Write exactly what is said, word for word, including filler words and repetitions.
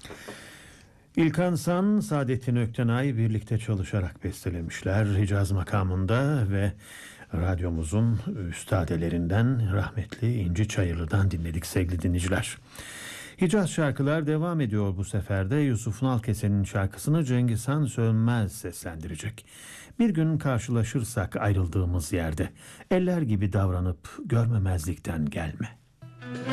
İlkan San, Saadettin Öktenay birlikte çalışarak bestelemişler Hicaz makamında ve radyomuzun üstadelerinden rahmetli İnci Çayırlı'dan dinledik sevgili dinleyiciler. Hicaz şarkılar devam ediyor bu sefer de. Yusuf Nalkese'nin şarkısını Cengiz Han Sönmez seslendirecek. Bir gün karşılaşırsak ayrıldığımız yerde, eller gibi davranıp görmemezlikten gelme.